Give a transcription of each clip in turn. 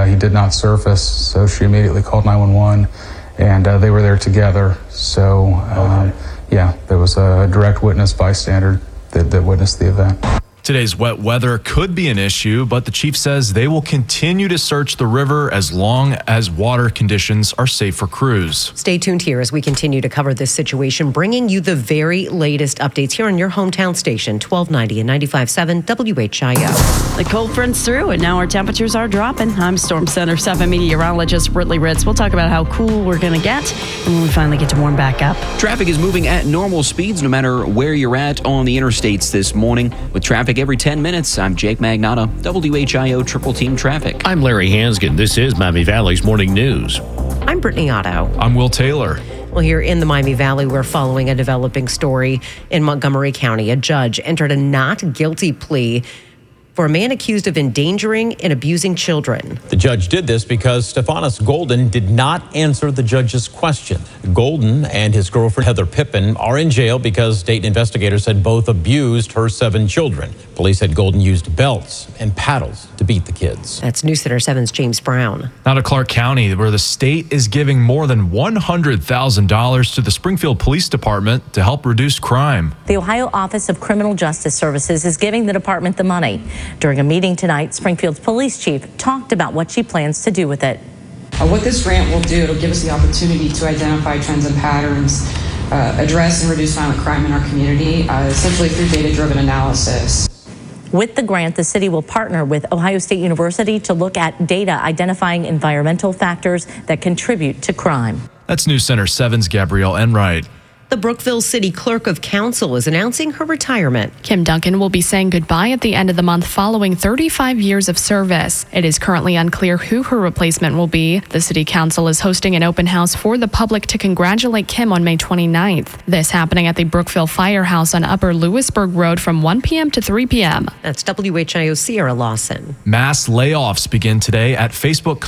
he did not surface, so she immediately called 911, and they were there together. So, there was a direct witness bystander that witnessed the event. Today's wet weather could be an issue, but the chief says they will continue to search the river as long as water conditions are safe for crews. Stay tuned here as we continue to cover this situation, bringing you the very latest updates here on your hometown station, 1290 and 95.7 WHIO. The cold front's through, and now our temperatures are dropping. I'm Storm Center 7 meteorologist Britley Ritz. We'll talk about how cool we're going to get and when we finally get to warm back up. Traffic is moving at normal speeds no matter where you're at on the interstates this morning. With traffic every 10 minutes, I'm Jake Magnotta, WHIO Triple Team Traffic. I'm Larry Hansgen. This is Miami Valley's Morning News. I'm Brittany Otto. I'm Will Taylor. Well, here in the Miami Valley, we're following a developing story in Montgomery County. A judge entered a not guilty plea for a man accused of endangering and abusing children. The judge did this because Stephanos Golden did not answer the judge's question. Golden and his girlfriend, Heather Pippin, are in jail because Dayton investigators said both abused her 7 children. Police said Golden used belts and paddles to beat the kids. That's News Center 7's James Brown. Now to Clark County, where the state is giving more than $100,000 to the Springfield Police Department to help reduce crime. The Ohio Office of Criminal Justice Services is giving the department the money. During a meeting tonight, Springfield's police chief talked about what she plans to do with it. What this grant will do, it'll give us the opportunity to identify trends and patterns, address and reduce violent crime in our community, essentially through data-driven analysis. With the grant, the city will partner with Ohio State University to look at data identifying environmental factors that contribute to crime. That's News Center 7's Gabrielle Enright. The Brookville City Clerk of Council is announcing her retirement. Kim Duncan will be saying goodbye at the end of the month following 35 years of service. It is currently unclear who her replacement will be. The City Council is hosting an open house for the public to congratulate Kim on May 29th. This happening at the Brookville Firehouse on Upper Lewisburg Road from 1 p.m. to 3 p.m. That's WHIO Sierra Lawson. Mass layoffs begin today at Facebook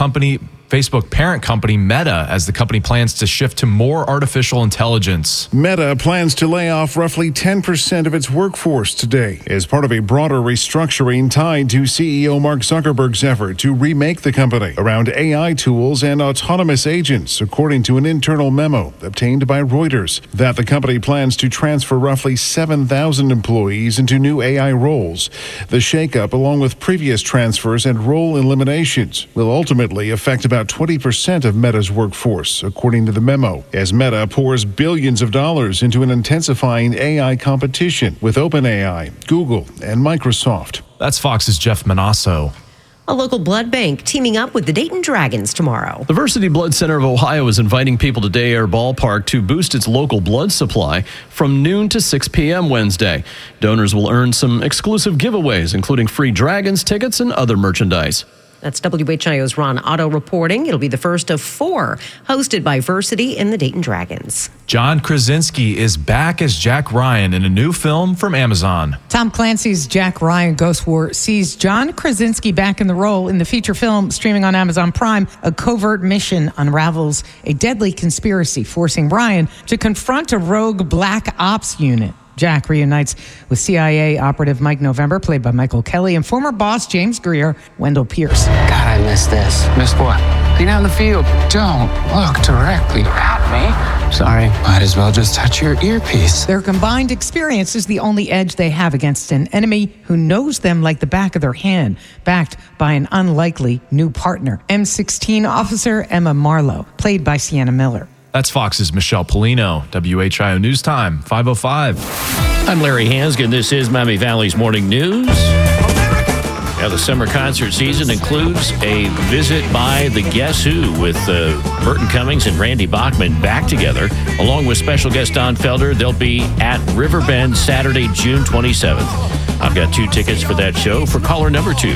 parent company Meta as the company plans to shift to more artificial intelligence. Meta plans to lay off roughly 10% of its workforce today as part of a broader restructuring tied to CEO Mark Zuckerberg's effort to remake the company around AI tools and autonomous agents, according to an internal memo obtained by Reuters. That the company plans to transfer roughly 7,000 employees into new AI roles. The shakeup, along with previous transfers and role eliminations, will ultimately affect about 20% of Meta's workforce, according to the memo, as Meta pours billions of dollars into an intensifying AI competition with OpenAI, Google, and Microsoft. That's Fox's Jeff Manasso. A local blood bank teaming up with the Dayton Dragons tomorrow. The Versity Blood Center of Ohio is inviting people to Day Air Ballpark to boost its local blood supply from noon to 6 p.m. Wednesday. Donors will earn some exclusive giveaways, including free Dragons tickets and other merchandise. That's WHIO's Ron Otto reporting. It'll be the first of 4 hosted by Versity and the Dayton Dragons. John Krasinski is back as Jack Ryan in a new film from Amazon. Tom Clancy's Jack Ryan Ghost War sees John Krasinski back in the role in the feature film streaming on Amazon Prime. A covert mission unravels a deadly conspiracy, forcing Ryan to confront a rogue black ops unit. Jack reunites with CIA operative Mike November, played by Michael Kelly, and former boss James Greer, Wendell Pierce. God, I miss this. Miss what? Being out in the field. Don't look directly at me. Sorry, might as well just touch your earpiece. Their combined experience is the only edge they have against an enemy who knows them like the back of their hand, backed by an unlikely new partner. M16 officer Emma Marlowe, played by Sienna Miller. That's Fox's Michelle Polino. WHIO News Time, 5:05. I'm Larry Hansgen. This is Miami Valley's Morning News. Now, the summer concert season includes a visit by the Guess Who with Burton Cummings and Randy Bachman back together. Along with special guest Don Felder, they'll be at Riverbend Saturday, June 27th. I've got 2 tickets for that show for caller number 2,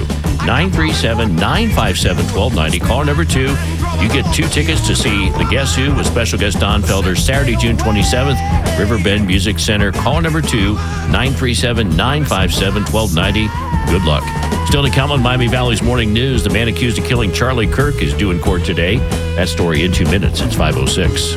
937-957-1290. Caller number 2, you get 2 tickets to see the Guess Who with special guest Don Felder Saturday, June 27th, Riverbend Music Center. Caller number 2, 937-957-1290. Good luck. Still to come on Miami Valley's Morning News, the man accused of killing Charlie Kirk is due in court today. That story in 2 minutes. It's 5:06.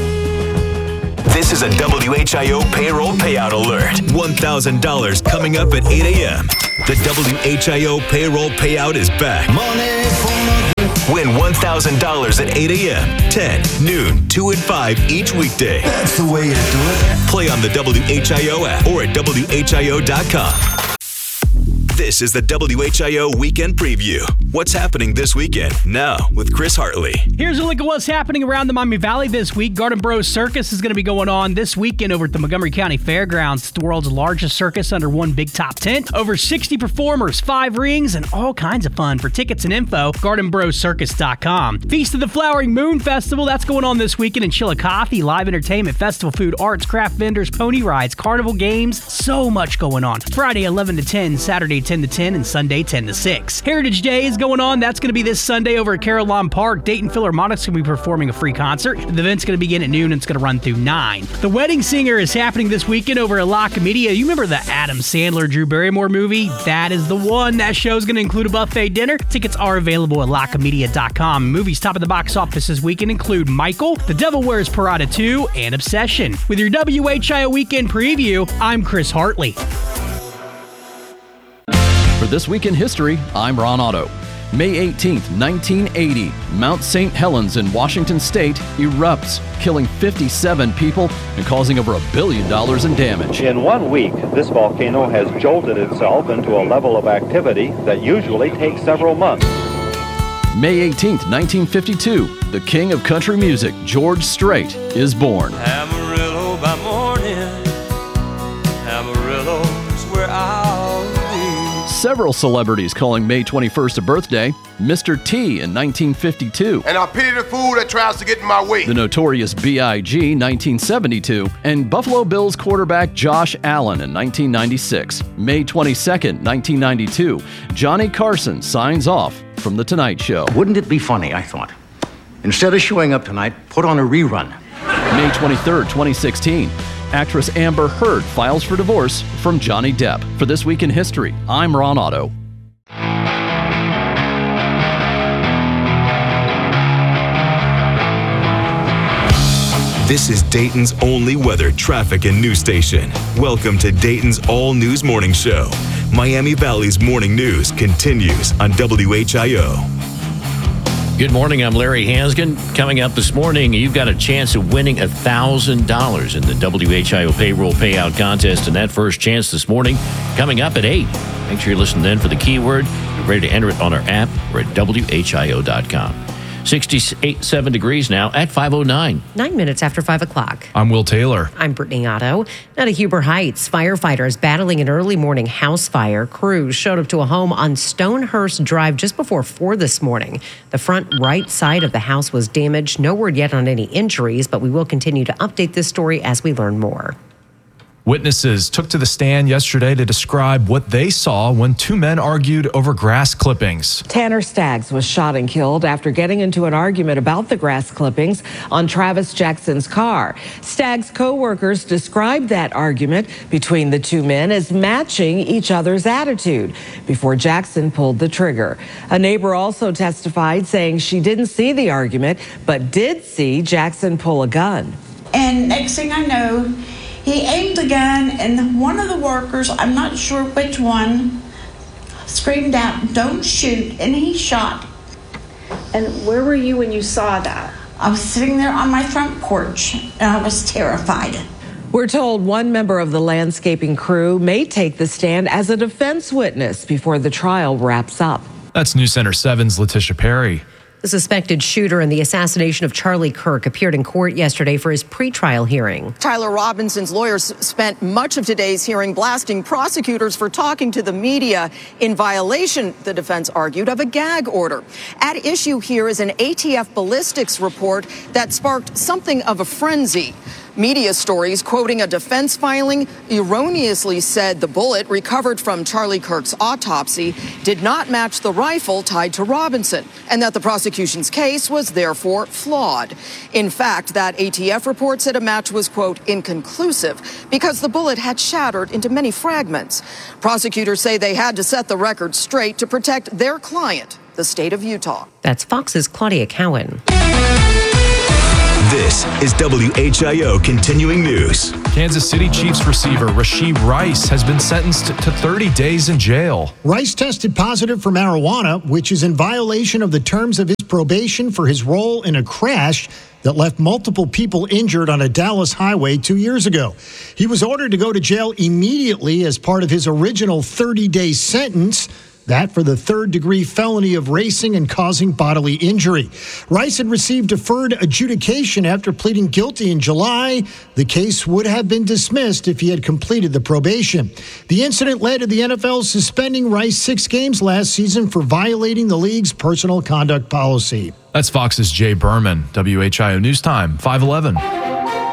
This is a WHIO payroll payout alert. $1,000 coming up at 8 a.m. The WHIO payroll payout is back. Money for nothing. $1,000 at 8 a.m., 10, noon, 2, and 5 each weekday. That's the way you do it. Play on the WHIO app or at WHIO.com. This is the WHIO Weekend Preview. What's happening this weekend? Now with Chris Hartley. Here's a look at what's happening around the Miami Valley this week. Garden Bros Circus is going to be going on this weekend over at the Montgomery County Fairgrounds. It's the world's largest circus under one big top tent. Over 60 performers, 5 rings, and all kinds of fun. For tickets and info, gardenbroscircus.com. Feast of the Flowering Moon Festival, that's going on this weekend in Chillicothe. Live entertainment, festival food, arts, craft vendors, pony rides, carnival games, so much going on. Friday 11 to 10, Saturday 10 to 10, and Sunday 10 to 6. Heritage Day is going on. That's going to be this Sunday over at Carillon Park. Dayton Philharmonic's going to be performing a free concert. The event's going to begin at noon and it's going to run through 9. The Wedding Singer is happening this weekend over at La Comedia. You remember the Adam Sandler, Drew Barrymore movie? That is the one. That show's going to include a buffet dinner. Tickets are available at lacomedia.com. Movies top of the box office this weekend include Michael, The Devil Wears Prada 2, and Obsession. With your WHIO Weekend Preview, I'm Chris Hartley. For This Week in History, I'm Ron Otto. May 18th, 1980, Mount St. Helens in Washington State erupts, killing 57 people and causing over $1 billion in damage. In 1 week, this volcano has jolted itself into a level of activity that usually takes several months. May 18th, 1952, the king of country music, George Strait, is born. Amarillo by morning, Amarillo's where I'll be. Several celebrities calling May 21st a birthday. Mr. T in 1952. And I pity the fool that tries to get in my way. The Notorious B.I.G. 1972. And Buffalo Bills quarterback Josh Allen in 1996. May 22nd, 1992. Johnny Carson signs off from The Tonight Show. Wouldn't it be funny, I thought, instead of showing up tonight, put on a rerun. May 23rd, 2016. Actress Amber Heard files for divorce from Johnny Depp. For This Week in History, I'm Ron Otto. This is Dayton's only weather, traffic, and news station. Welcome to Dayton's All News Morning Show. Miami Valley's morning news continues on WHIO. Good morning, I'm Larry Hansgen. Coming up this morning, you've got a chance of winning $1,000 in the WHIO payroll payout contest, and that first chance this morning coming up at 8. Make sure you listen then for the keyword. You're ready to enter it on our app or at WHIO.com. 67 degrees now at 5:09. 9 minutes after 5 o'clock. I'm Will Taylor. I'm Brittany Otto. Now to Huber Heights. Firefighters battling an early morning house fire. Crews showed up to a home on Stonehurst Drive just before 4 this morning. The front right side of the house was damaged. No word yet on any injuries, but we will continue to update this story as we learn more. Witnesses took to the stand yesterday to describe what they saw when 2 men argued over grass clippings. Tanner Staggs was shot and killed after getting into an argument about the grass clippings on Travis Jackson's car. Staggs' co-workers described that argument between the 2 men as matching each other's attitude before Jackson pulled the trigger. A neighbor also testified, saying she didn't see the argument, but did see Jackson pull a gun. And next thing I know, he aimed the gun, and one of the workers, I'm not sure which one, screamed out, "Don't shoot," and he shot. And where were you when you saw that? I was sitting there on my front porch, and I was terrified. We're told one member of the landscaping crew may take the stand as a defense witness before the trial wraps up. That's News Center 7's Letitia Perry. The suspected shooter in the assassination of Charlie Kirk appeared in court yesterday for his pretrial hearing. Tyler Robinson's lawyers spent much of today's hearing blasting prosecutors for talking to the media in violation, the defense argued, of a gag order. At issue here is an ATF ballistics report that sparked something of a frenzy. Media stories quoting a defense filing erroneously said the bullet recovered from Charlie Kirk's autopsy did not match the rifle tied to Robinson, and that the prosecution's case was therefore flawed. In fact, that ATF report said a match was, quote, inconclusive because the bullet had shattered into many fragments. Prosecutors say they had to set the record straight to protect their client, the state of Utah. That's Fox's Claudia Cowan. This is WHIO Continuing News. Kansas City Chiefs receiver Rashee Rice has been sentenced to 30 days in jail. Rice tested positive for marijuana, which is in violation of the terms of his probation for his role in a crash that left multiple people injured on a Dallas highway 2 years ago. He was ordered to go to jail immediately as part of his original 30-day sentence. That for the third-degree felony of racing and causing bodily injury. Rice had received deferred adjudication after pleading guilty in July. The case would have been dismissed if he had completed the probation. The incident led to the NFL suspending Rice 6 games last season for violating the league's personal conduct policy. That's Fox's Jay Berman. WHIO News Time, 5:11.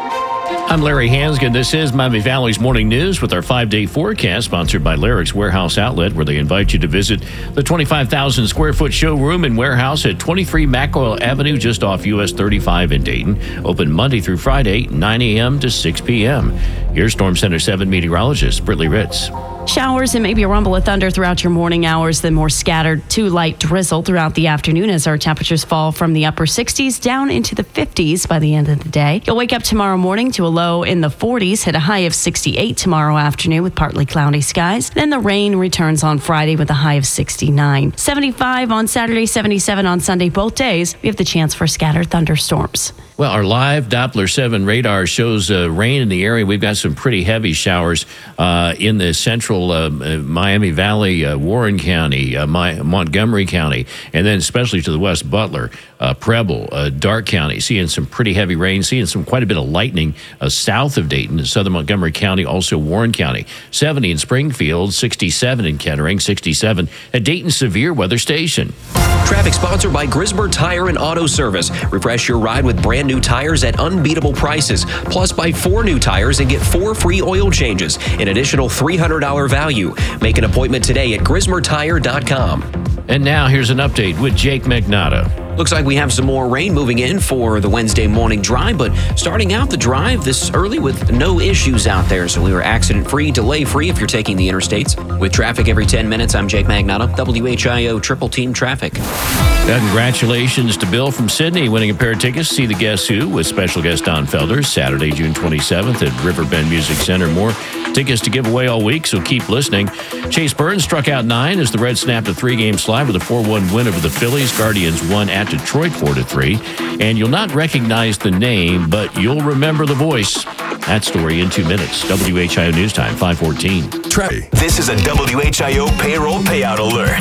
I'm Larry Hansgen. This is Miami Valley's Morning News with our 5-day forecast, sponsored by Larrick's Warehouse Outlet, where they invite you to visit the 25,000 square foot showroom and warehouse at 23 Mackwell Avenue, just off US 35 in Dayton. Open Monday through Friday, 9 a.m. to 6 p.m. Here's Storm Center 7 meteorologist Brittany Ritz. Showers and maybe a rumble of thunder throughout your morning hours, then more scattered to light drizzle throughout the afternoon as our temperatures fall from the upper 60s down into the 50s by the end of the day. You'll wake up tomorrow morning to a low in the 40s, hit a high of 68 tomorrow afternoon with partly cloudy skies. Then the rain returns on Friday with a high of 69. 75 on Saturday, 77 on Sunday. Both days, we have the chance for scattered thunderstorms. Well, our live Doppler 7 radar shows rain in the area. We've got some pretty heavy showers in the central Miami Valley, Warren County, Montgomery County, and then especially to the west, Butler, Preble, Dark County. Seeing some pretty heavy rain, seeing quite a bit of lightning south of Dayton, southern Montgomery County, also Warren County. 70 in Springfield, 67 in Kettering, 67 at Dayton Severe Weather Station. Traffic sponsored by Grismer Tire and Auto Service. Refresh your ride with brand new tires at unbeatable prices. Plus, buy 4 new tires and get 4 free oil changes. An additional $300 value. Make an appointment today at GrismerTire.com. And now here's an update with Jake Magnotta. Looks like we have some more rain moving in for the Wednesday morning drive, but starting out the drive this early with no issues out there. So we were accident-free, delay-free if you're taking the interstates. With traffic every 10 minutes, I'm Jake Magnotta, WHIO Triple Team Traffic. Congratulations to Bill from Sydney winning a pair of tickets to see the Guess Who with special guest Don Felder Saturday, June 27th at Riverbend Music Center. More tickets to give away all week, so keep listening. Chase Burns struck out 9 as the Reds snapped a 3-game slide with a 4-1 win over the Phillies. Guardians won at Detroit 4-3. And you'll not recognize the name, but you'll remember the voice. That story in 2 minutes. WHIO News Time, 5:14. This is a WHIO payroll payout alert.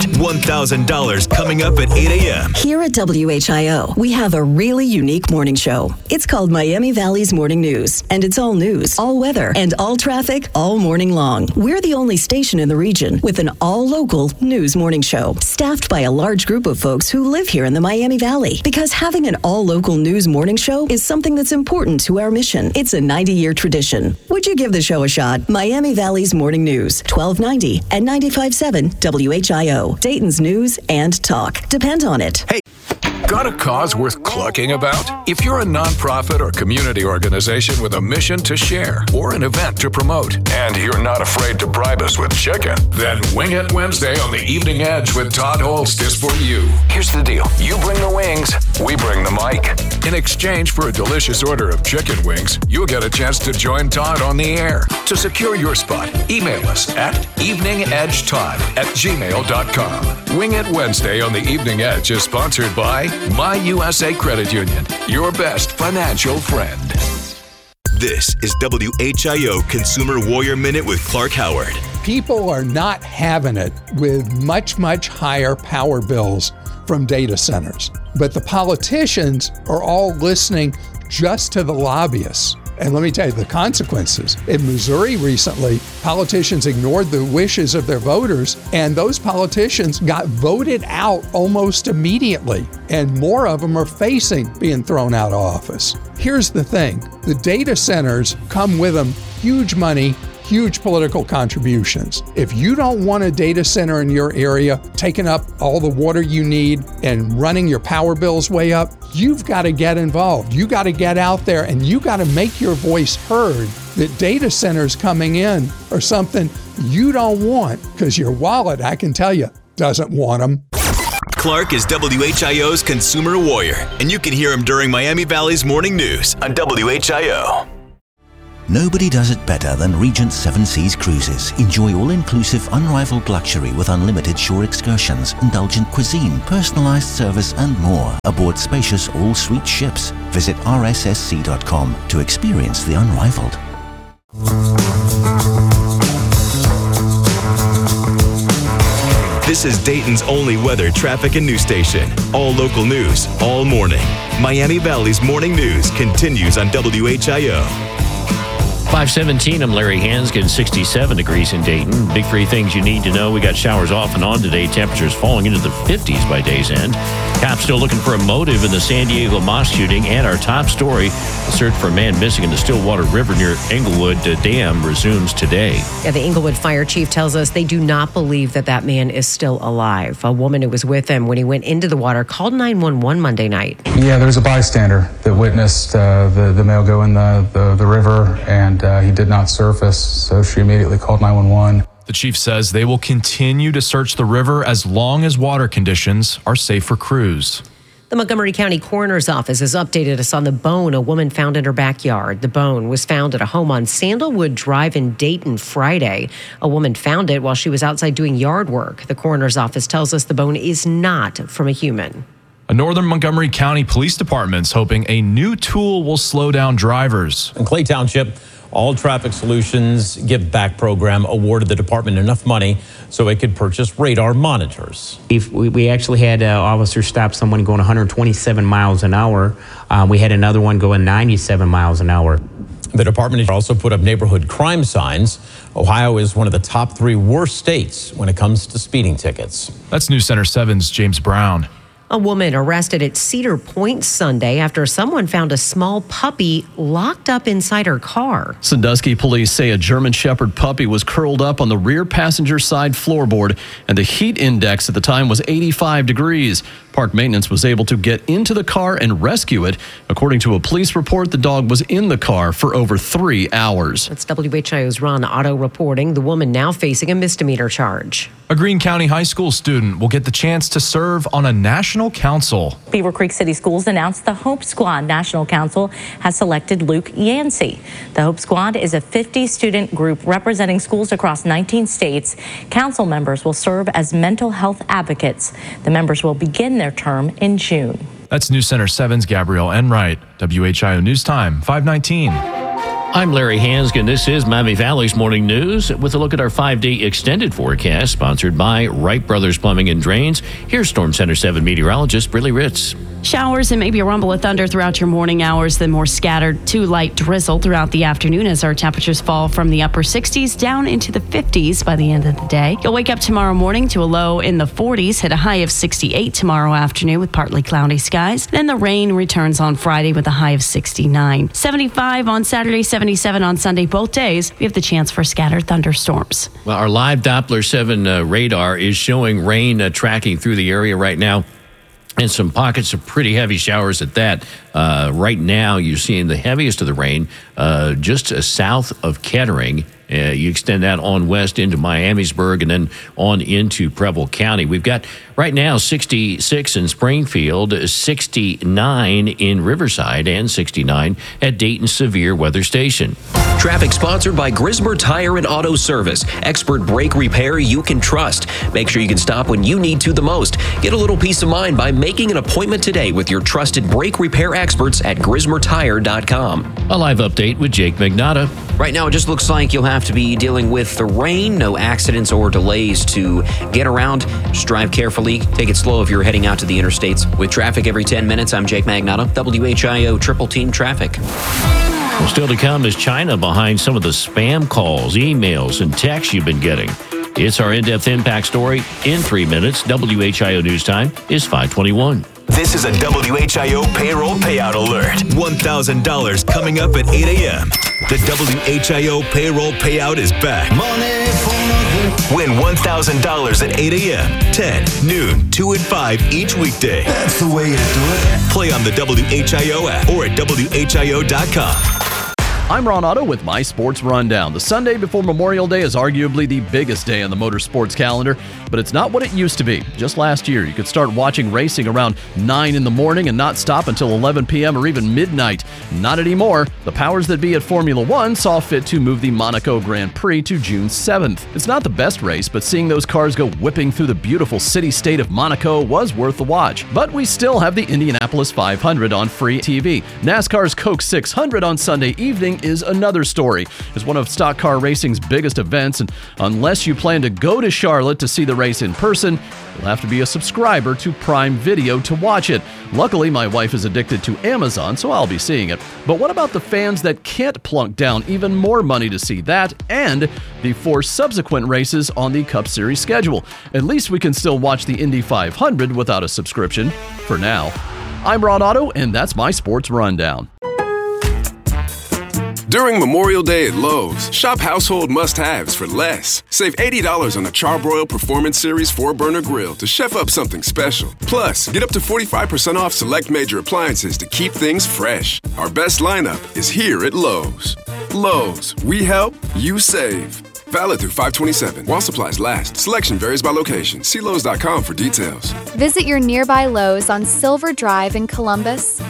$1,000 coming up at 8 a.m. Here at WHIO, we have a really unique morning show. It's called Miami Valley's Morning News, and it's all news, all weather, and all traffic all morning long. We're the only station in the region with an all-local news morning show, staffed by a large group of folks who live here in the Miami Valley. Because having an all-local news morning show is something that's important to our mission. It's a 90-year tradition. Would you give the show a shot? Miami Valley's Morning News, 1290 and 95.7 WHIO. Dayton's news and talk. Depend on it. Hey, got a cause worth clucking about? If you're a nonprofit or community organization with a mission to share or an event to promote, and you're not afraid to bribe us with chicken, then Wing It Wednesday on the Evening Edge with Todd Holst is for you. Here's the deal. You bring the wings, we bring the mic. In exchange for a delicious order of chicken wings, you'll get a chance to join Todd on the air. To secure your spot, email us at eveningedgetodd@gmail.com. Wing It Wednesday on the Evening Edge is sponsored by My USA Credit Union, your best financial friend. This is WHIO Consumer Warrior Minute with Clark Howard. People are not having it with much higher power bills from data centers. But the politicians are all listening just to the lobbyists. And let me tell you the consequences. In Missouri recently, politicians ignored the wishes of their voters, and those politicians got voted out almost immediately. And more of them are facing being thrown out of office. Here's the thing. The data centers come with them huge money, huge political contributions. If you don't want a data center in your area taking up all the water you need and running your power bills way up, you've got to get involved. You got to get out there and you got to make your voice heard that data centers coming in are something you don't want because your wallet, I can tell you, doesn't want them. Clark is WHIO's consumer warrior, and you can hear him during Miami Valley's morning news on WHIO. Nobody does it better than Regent Seven Seas Cruises. Enjoy all-inclusive, unrivaled luxury with unlimited shore excursions, indulgent cuisine, personalized service, and more aboard spacious all-suite ships. Visit rssc.com to experience the unrivaled. This is Dayton's only weather, traffic, and news station. All local news, all morning. Miami Valley's morning news continues on WHIO. 517, I'm Larry Hanskin, 67 degrees in Dayton. Big three things you need to know. We got showers off and on today. Temperatures falling into the 50s by day's end. Cops still looking for a motive in the San Diego mosque shooting. And our top story, the search for a man missing in the Stillwater River near Englewood Dam resumes today. Yeah, the Englewood fire chief tells us they do not believe that man is still alive. A woman who was with him when he went into the water called 911 Monday night. Yeah, there's a bystander that witnessed the male go in the river, and he did not surface, so she immediately called 911. The chief says they will continue to search the river as long as water conditions are safe for crews. The Montgomery County Coroner's Office has updated us on the bone a woman found in her backyard. The bone was found at a home on Sandalwood Drive in Dayton Friday. A woman found it while she was outside doing yard work. The Coroner's Office tells us the bone is not from a human. A Northern Montgomery County Police Department's hoping a new tool will slow down drivers. In Clay Township, All Traffic Solutions Give Back program awarded the department enough money so it could purchase radar monitors. We actually had officers stop someone going 127 miles an hour. We had another one going 97 miles an hour. The department also put up neighborhood crime signs. Ohio is one of the top 3 worst states when it comes to speeding tickets. That's News Center 7's James Brown. A woman arrested at Cedar Point Sunday after someone found a small puppy locked up inside her car. Sandusky police say a German Shepherd puppy was curled up on the rear passenger side floorboard, and the heat index at the time was 85 degrees. Park maintenance was able to get into the car and rescue it. According to a police report, the dog was in the car for over 3 hours. That's WHIO's Ron Otto reporting. The woman now facing a misdemeanor charge. A Greene County High School student will get the chance to serve on a national council. Beaver Creek City Schools announced the Hope Squad National Council has selected Luke Yancey. The Hope Squad is a 50-student group representing schools across 19 states. Council members will serve as mental health advocates. The members will begin their term in June. That's News Center 7's Gabrielle Enright. WHIO News Time, 519. I'm Larry Hanskin. This is Miami Valley's Morning News with a look at our 5-day extended forecast sponsored by Wright Brothers Plumbing and Drains. Here's Storm Center 7 meteorologist Briley Ritz. Showers and maybe a rumble of thunder throughout your morning hours, then more scattered to light drizzle throughout the afternoon as our temperatures fall from the upper 60s down into the 50s by the end of the day. You'll wake up tomorrow morning to a low in the 40s, hit a high of 68 tomorrow afternoon with partly cloudy skies. Then the rain returns on Friday with a high of 69. 75 on Saturday, 77 on Sunday. Both days, we have the chance for scattered thunderstorms. Well, our live Doppler 7 radar is showing rain tracking through the area right now. And some pockets of pretty heavy showers at that. Right now, you're seeing the heaviest of the rain just south of Kettering. You extend that on west into Miamisburg and then on into Preble County. We've got right now 66 in Springfield, 69 in Riverside, and 69 at Dayton Severe Weather Station. Traffic sponsored by Grismer Tire and Auto Service. Expert brake repair you can trust. Make sure you can stop when you need to the most. Get a little peace of mind by making an appointment today with your trusted brake repair experts at GrismerTire.com. A live update with Jake Magnotta. Right now, it just looks like you'll have to be dealing with the rain. No accidents or delays to get around. Just drive carefully. Take it slow if you're heading out to the interstates. With traffic every 10 minutes, I'm Jake Magnotta, WHIO Triple Team Traffic. Well, still to come is China behind some of the spam calls, emails, and texts you've been getting. It's our in-depth impact story in 3 minutes. WHIO News Time is 521. This is a WHIO payroll payout alert. $1,000 coming up at 8 a.m. The WHIO payroll payout is back. Win $1,000 at 8 a.m., 10, noon, 2 and 5 each weekday. That's the way you do it. Play on the WHIO app or at WHIO.com. I'm Ron Otto with my Sports Rundown. The Sunday before Memorial Day is arguably the biggest day on the motorsports calendar, but it's not what it used to be. Just last year, you could start watching racing around 9 in the morning and not stop until 11 p.m. or even midnight. Not anymore. The powers that be at Formula One saw fit to move the Monaco Grand Prix to June 7th. It's not the best race, but seeing those cars go whipping through the beautiful city-state of Monaco was worth the watch. But we still have the Indianapolis 500 on free TV. NASCAR's Coke 600 on Sunday evening is another story. It's one of stock car racing's biggest events, and unless you plan to go to Charlotte to see the race in person, you'll have to be a subscriber to Prime Video to watch it. Luckily, my wife is addicted to Amazon, so I'll be seeing it. But what about the fans that can't plunk down even more money to see that and the 4 subsequent races on the Cup Series schedule? At least we can still watch the Indy 500 without a subscription, for now. I'm Ron Otto, and that's my Sports Rundown. During Memorial Day at Lowe's, shop household must-haves for less. Save $80 on the Charbroil Performance Series 4-burner grill to chef up something special. Plus, get up to 45% off select major appliances to keep things fresh. Our best lineup is here at Lowe's. Lowe's, we help, you save. Valid through 5/27. While supplies last. Selection varies by location. See Lowes.com for details. Visit your nearby Lowe's on Silver Drive in Columbus.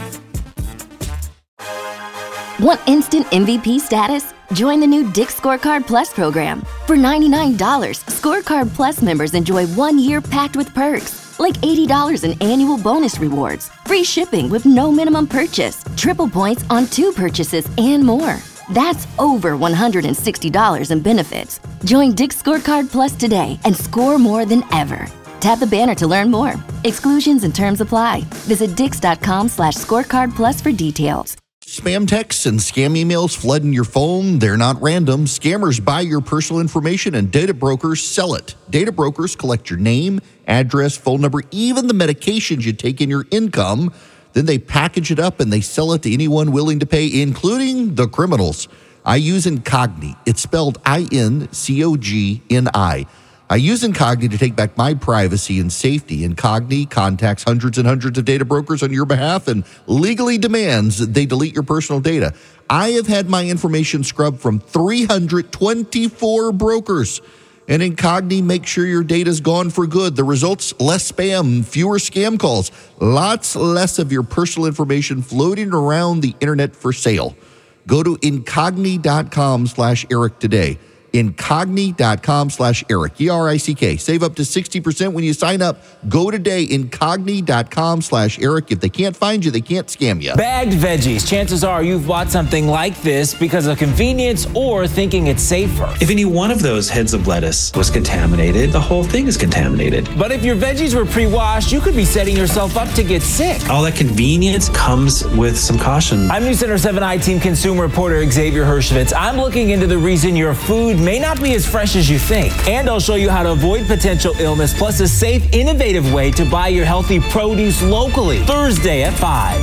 Want instant MVP status? Join the new Dick's Scorecard Plus program. For $99, Scorecard Plus members enjoy 1 year packed with perks, like $80 in annual bonus rewards, free shipping with no minimum purchase, triple points on 2 purchases, and more. That's over $160 in benefits. Join Dick's Scorecard Plus today and score more than ever. Tap the banner to learn more. Exclusions and terms apply. Visit Dix.com/scorecard plus for details. Spam texts and scam emails flooding your phone, they're not random. Scammers buy your personal information and data brokers sell it. Data brokers collect your name, address, phone number, even the medications you take in your income. Then they package it up and they sell it to anyone willing to pay, including the criminals. I use Incogni. It's spelled I-N-C-O-G-N-I. I use Incogni to take back my privacy and safety. Incogni contacts hundreds and hundreds of data brokers on your behalf and legally demands that they delete your personal data. I have had my information scrubbed from 324 brokers. And Incogni makes sure your data's gone for good. The results, less spam, fewer scam calls, lots less of your personal information floating around the internet for sale. Go to Incogni.com/Eric today. Incogni.com/Eric, E-R-I-C-K. Save up to 60% when you sign up. Go today, Incogni.com/Eric. If they can't find you, they can't scam you. Bagged veggies. Chances are you've bought something like this because of convenience or thinking it's safer. If any one of those heads of lettuce was contaminated, the whole thing is contaminated. But if your veggies were pre-washed, you could be setting yourself up to get sick. All that convenience comes with some caution. I'm News Center 7 I-Team consumer reporter Xavier Hershevitz. I'm looking into the reason your food may not be as fresh as you think. And I'll show you how to avoid potential illness, plus a safe, innovative way to buy your healthy produce locally. Thursday at 5.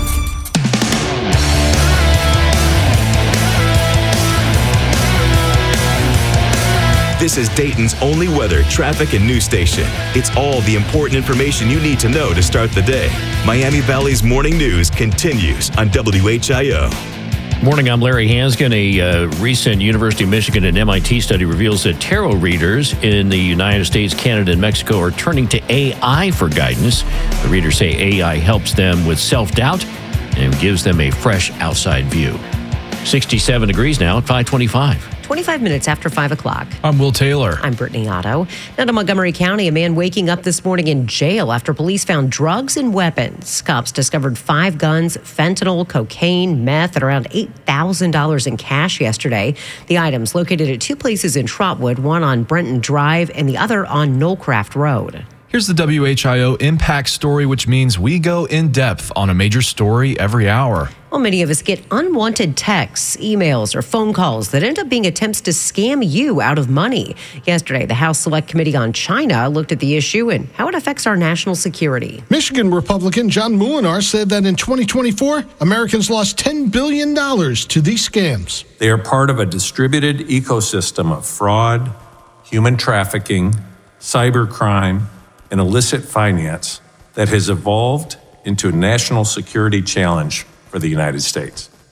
This is Dayton's only weather, traffic, and news station. It's all the important information you need to know to start the day. Miami Valley's Morning News continues on WHIO. Morning, I'm Larry Hanskin. A recent University of Michigan and MIT study reveals that tarot readers in the United States, Canada, and Mexico are turning to AI for guidance. The readers say AI helps them with self-doubt and gives them a fresh outside view. 67 degrees now at 525. 25 minutes after 5 o'clock. I'm Will Taylor. I'm Brittany Otto. Now to Montgomery County, a man waking up this morning in jail after police found drugs and weapons. Cops discovered 5 guns, fentanyl, cocaine, meth, and around $8,000 in cash yesterday. The items located at 2 places in Trotwood, one on Brenton Drive and the other on Knollcraft Road. Here's the WHIO Impact Story, which means we go in depth on a major story every hour. Well, many of us get unwanted texts, emails, or phone calls that end up being attempts to scam you out of money. Yesterday, the House Select Committee on China looked at the issue and how it affects our national security. Michigan Republican John Moolenaar said that in 2024, Americans lost $10 billion to these scams. They are part of a distributed ecosystem of fraud, human trafficking, cybercrime, and illicit finance that has evolved into a national security challenge for the United States.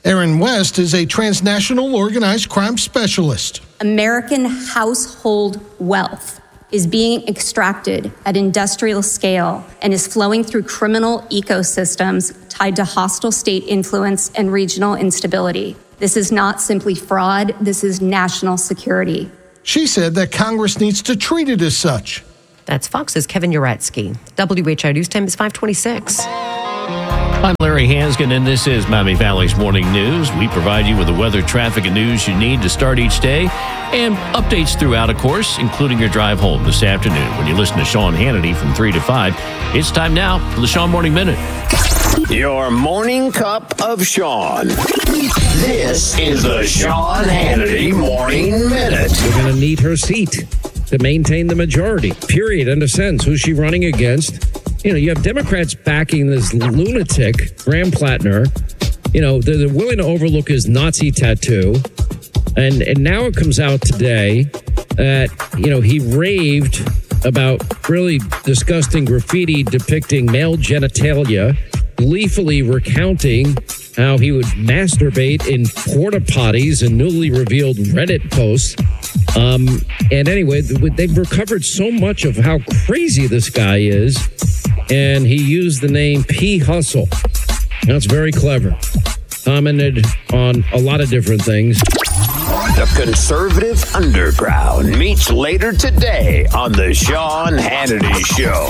Erin West is a transnational organized crime specialist. American household wealth is being extracted at industrial scale and is flowing through criminal ecosystems tied to hostile state influence and regional instability. This is not simply fraud, this is national security. She said that Congress needs to treat it as such. That's Fox's Kevin Uretsky. WHI News Time is 5:26. I'm Larry Hansgen, and this is Miami Valley's Morning News. We provide you with the weather, traffic, and news you need to start each day, and updates throughout, of course, including your drive home this afternoon. When you listen to Sean Hannity from 3 to 5, it's time now for the Sean Morning Minute. Your morning cup of Sean. This is the Sean Hannity Morning Minute. We're going to need her seat to maintain the majority, period, in a sense. Who's she running against? You know, you have Democrats backing this lunatic, Graham Plattner. You know, they're willing to overlook his Nazi tattoo. And now it comes out today that, you know, he raved about really disgusting graffiti depicting male genitalia, gleefully recounting how he would masturbate in porta potties and newly revealed Reddit posts. And anyway, they've recovered so much of how crazy this guy is. And he used the name P. Hustle. That's very clever. Commented on a lot of different things. The conservative underground meets later today on the Sean Hannity Show.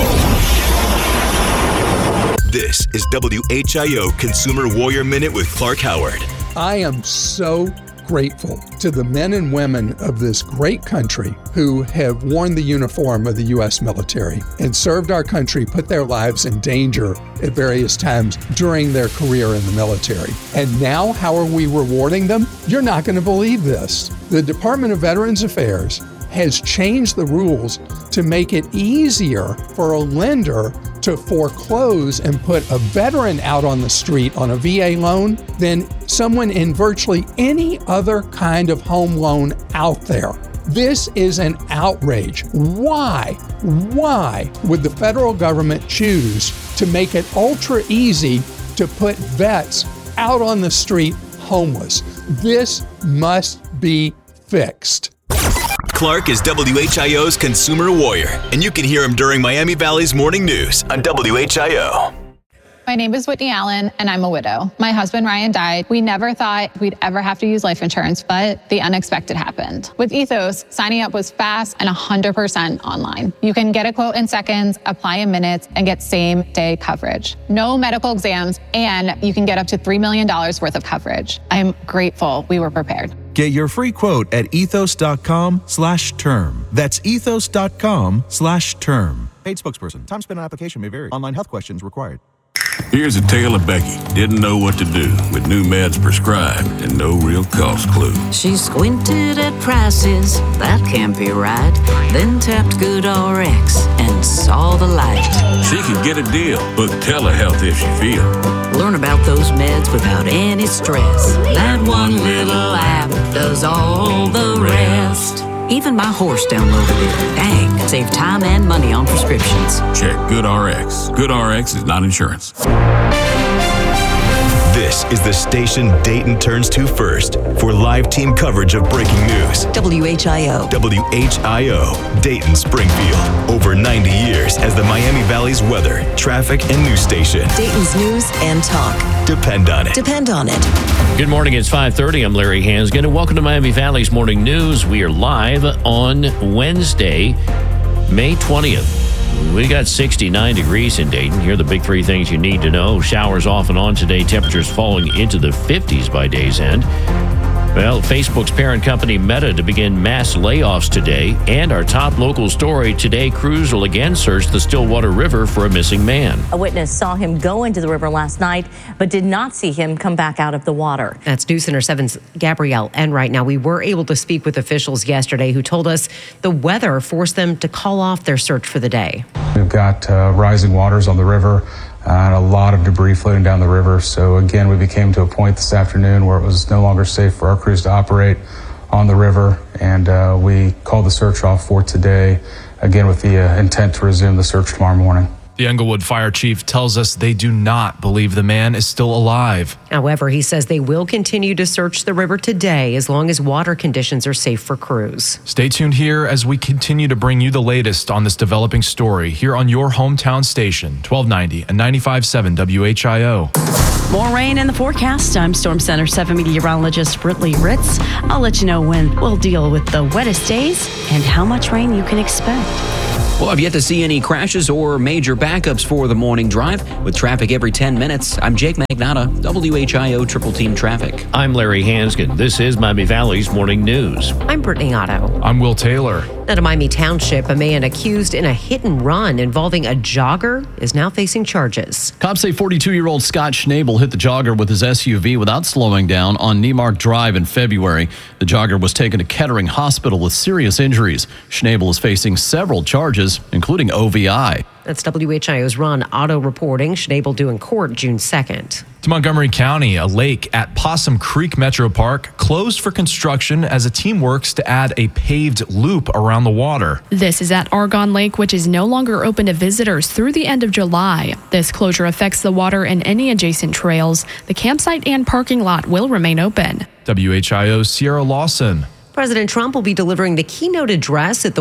This is WHIO Consumer Warrior Minute with Clark Howard. I am so grateful to the men and women of this great country who have worn the uniform of the U.S. military and served our country, put their lives in danger at various times during their career in the military. And now, how are we rewarding them? You're not going to believe this. The Department of Veterans Affairs has changed the rules to make it easier for a lender to foreclose and put a veteran out on the street on a VA loan than someone in virtually any other kind of home loan out there. This is an outrage. Why would the federal government choose to make it ultra easy to put vets out on the street homeless? This must be fixed. Clark is WHIO's Consumer Warrior, and you can hear him during Miami Valley's Morning News on WHIO. My name is Whitney Allen, and I'm a widow. My husband, Ryan, died. We never thought we'd ever have to use life insurance, but the unexpected happened. With Ethos, signing up was fast and 100% online. You can get a quote in seconds, apply in minutes, and get same-day coverage. No medical exams, and you can get up to $3 million worth of coverage. I'm grateful we were prepared. Get your free quote at ethos.com/term. That's ethos.com/term. Paid spokesperson. Time spent on application may vary. Online health questions required. Here's a tale of Becky. Didn't know what to do with new meds prescribed and no real cost clue. She squinted at prices, that can't be right. Then tapped GoodRx and saw the light. She could get a deal. Book telehealth if she feel. Learn about those meds without any stress. That one little app does all the rest. Even my horse downloaded it. Dang, save time and money on prescriptions. Check GoodRx. GoodRx is not insurance. This is the station Dayton turns to first for live team coverage of breaking news. WHIO. WHIO, Dayton, Springfield. Over 90 years as the Miami Valley's weather, traffic, and news station. Dayton's news and talk. Depend on it. Depend on it. Good morning. It's 5:30. I'm Larry Hansgen, and welcome to Miami Valley's Morning News. We are live on Wednesday, May 20th. We got 69 degrees in Dayton. Here are the big three things you need to know. Showers off and on today. Temperatures falling into the 50s by day's end. Well, Facebook's parent company Meta to begin mass layoffs today. And our top local story today, crews will again search the Stillwater River for a missing man. A witness saw him go into the river last night, but did not see him come back out of the water. That's News Center 7's Gabrielle Enright. Now, we were able to speak with officials yesterday who told us the weather forced them to call off their search for the day. We've got rising waters on the river and a lot of debris floating down the river. So again, we became to a point this afternoon where it was no longer safe for our crews to operate on the river, and we called the search off for today, again with the intent to resume the search tomorrow morning. The Englewood fire chief tells us they do not believe the man is still alive. However, he says they will continue to search the river today as long as water conditions are safe for crews. Stay tuned here as we continue to bring you the latest on this developing story here on your hometown station, 1290 and 95.7 WHIO. More rain in the forecast. I'm Storm Center 7 meteorologist Britley Ritz. I'll let you know when we'll deal with the wettest days and how much rain you can expect. Well, I've yet to see any crashes or major backups for the morning drive with traffic every 10 minutes. I'm Jake Magnotta, WHIO Triple Team Traffic. I'm Larry Hanskin. This is Miami Valley's Morning News. I'm Brittany Otto. I'm Will Taylor. Out of Miami Township, a man accused in a hit and run involving a jogger is now facing charges. Cops say 42-year-old Scott Schnabel hit the jogger with his SUV without slowing down on Niemark Drive in February. The jogger was taken to Kettering Hospital with serious injuries. Schnabel is facing several charges, including OVI. That's WHIO's Ron Otto reporting. Schnabel due in court June 2nd. To Montgomery County, a lake at Possum Creek Metro Park closed for construction as a team works to add a paved loop around the water. This is at Argonne Lake, which is no longer open to visitors through the end of July. This closure affects the water and any adjacent trails. The campsite and parking lot will remain open. WHIO's Sierra Lawson. President Trump will be delivering the keynote address at the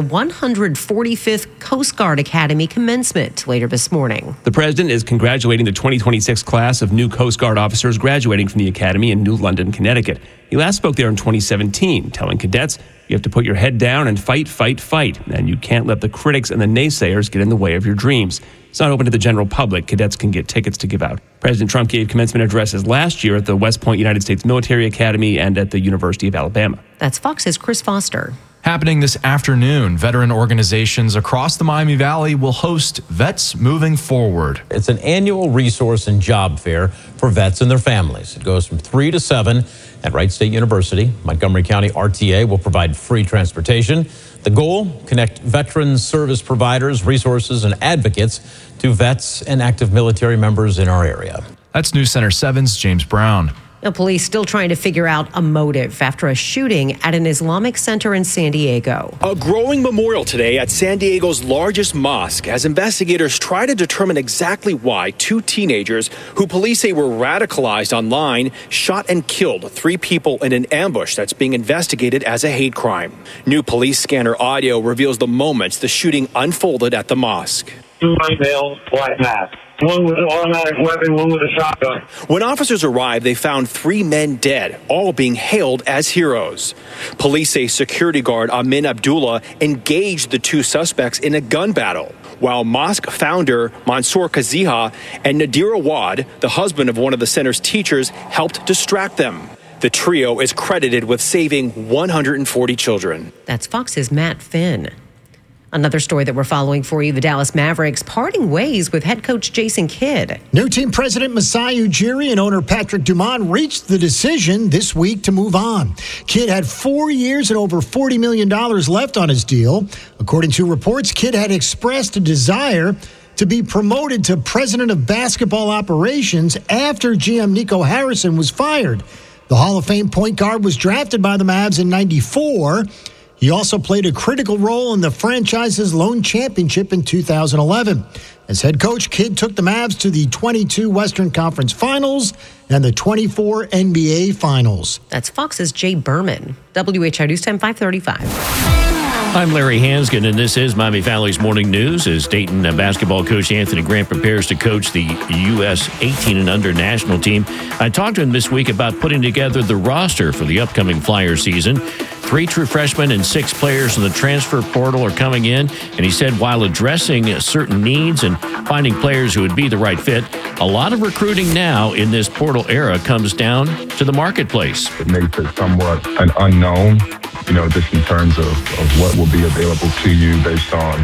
145th Coast Guard Academy commencement later this morning. The president is congratulating the 2026 class of new Coast Guard officers graduating from the academy in New London, Connecticut. He last spoke there in 2017, telling cadets, you have to put your head down and fight, fight, fight. And you can't let the critics and the naysayers get in the way of your dreams. It's not open to the general public. Cadets can get tickets to give out. President Trump gave commencement addresses last year at the West Point United States Military Academy and at the University of Alabama. That's Fox's Chris Foster. Happening this afternoon, veteran organizations across the Miami Valley will host Vets Moving Forward. It's an annual resource and job fair for vets and their families. It goes from 3 to 7 at Wright State University. Montgomery County RTA will provide free transportation. The goal, connect veteran service providers, resources, and advocates to vets and active military members in our area. That's News Center 7's James Brown. Now, police still trying to figure out a motive after a shooting at an Islamic center in San Diego. A growing memorial today at San Diego's largest mosque as investigators try to determine exactly why two teenagers who police say were radicalized online shot and killed 3 people in an ambush that's being investigated as a hate crime. New police scanner audio reveals the moments the shooting unfolded at the mosque. 2 white males, white mask. One with an automatic weapon, one with a shotgun. When officers arrived, they found 3 men dead, all being hailed as heroes. Police say security guard Amin Abdullah engaged the 2 suspects in a gun battle, while mosque founder Mansour Kaziha and Nadir Awad, the husband of one of the center's teachers, helped distract them. The trio is credited with saving 140 children. That's Fox's Matt Finn. Another story that we're following for you, the Dallas Mavericks parting ways with head coach Jason Kidd. New team president Masai Ujiri and owner Patrick Dumont reached the decision this week to move on. Kidd had 4 years and over $40 million left on his deal. According to reports, Kidd had expressed a desire to be promoted to president of basketball operations after GM Nico Harrison was fired. The Hall of Fame point guard was drafted by the Mavs in '94. He also played a critical role in the franchise's lone championship in 2011. As head coach, Kidd took the Mavs to the 22 Western Conference Finals and the 24 NBA Finals. That's Fox's Jay Berman. WHIO News Time 535. I'm Larry Hanskin, and this is Miami Valley's Morning News as Dayton basketball coach Anthony Grant prepares to coach the U.S. 18 and under national team. I talked to him this week about putting together the roster for the upcoming Flyer season. 3 true freshmen and 6 players in the transfer portal are coming in, and he said while addressing certain needs and finding players who would be the right fit, a lot of recruiting now in this portal era comes down to the marketplace. It makes it somewhat an unknown, just in terms of what will be available to you based on,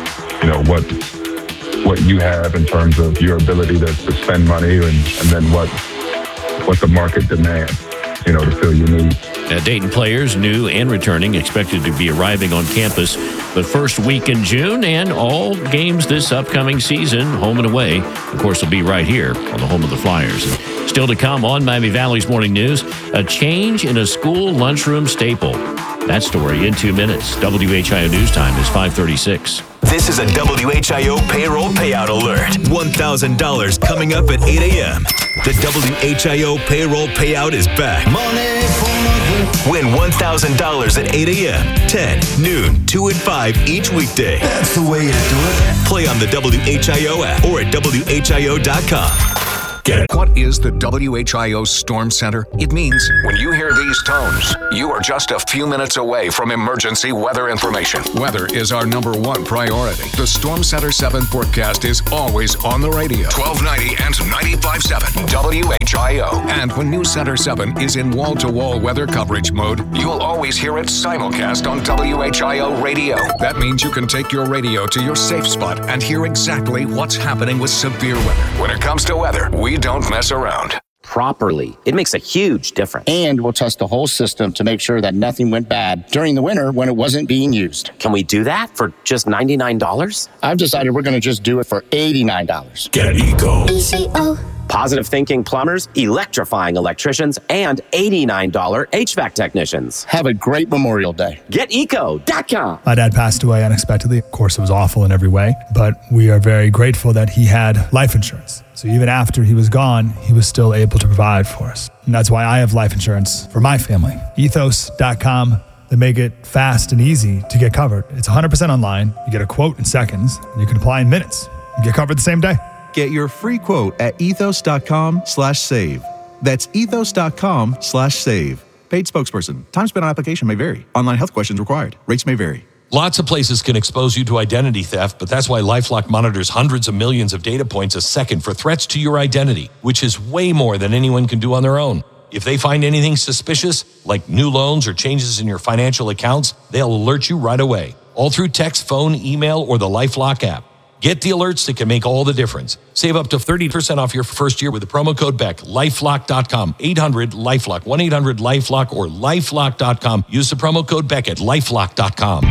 what you have in terms of your ability to spend money and then what the market demands, to fill your needs. Dayton players, new and returning, expected to be arriving on campus the first week in June, and all games this upcoming season, home and away, of course, will be right here on the home of the Flyers. And still to come on Miami Valley's Morning News, a change in a school lunchroom staple. That story in 2 minutes. WHIO News Time is 5:36. This is a WHIO payroll payout alert. $1,000 coming up at 8 a.m. The WHIO payroll payout is back. Win $1,000 at 8 a.m., 10, noon, 2 and 5 each weekday. That's the way you do it. Play on the WHIO app or at WHIO.com. What is the WHIO Storm Center? It means when you hear these tones, you are just a few minutes away from emergency weather information. Weather is our #1 priority. The Storm Center 7 forecast is always on the radio. 1290 and 95.7 WHIO. And when News Center 7 is in wall-to-wall weather coverage mode, you'll always hear it simulcast on WHIO radio. That means you can take your radio to your safe spot and hear exactly what's happening with severe weather. When it comes to weather, we don't mess around. Properly. It makes a huge difference. And we'll test the whole system to make sure that nothing went bad during the winter when it wasn't being used. Can we do that for just $99? I've decided we're going to just do it for $89. Get ECO. ECO. Positive Thinking Plumbers, electrifying electricians, and $89 HVAC technicians. Have a great Memorial Day. GetEco.com. My dad passed away unexpectedly. Of course, it was awful in every way, but we are very grateful that he had life insurance. So even after he was gone, he was still able to provide for us. And that's why I have life insurance for my family. Ethos.com. They make it fast and easy to get covered. It's 100% online. You get a quote in seconds, and you can apply in minutes. You get covered the same day. Get your free quote at ethos.com/save. That's ethos.com/save. Paid spokesperson. Time spent on application may vary. Online health questions required. Rates may vary. Lots of places can expose you to identity theft, but that's why LifeLock monitors hundreds of millions of data points a second for threats to your identity, which is way more than anyone can do on their own. If they find anything suspicious, like new loans or changes in your financial accounts, they'll alert you right away, all through text, phone, email, or the LifeLock app. Get the alerts that can make all the difference. Save up to 30% off your first year with the promo code BECK. LifeLock.com. 800-LifeLock. 1-800-LifeLock or LifeLock.com. Use the promo code BECK at LifeLock.com.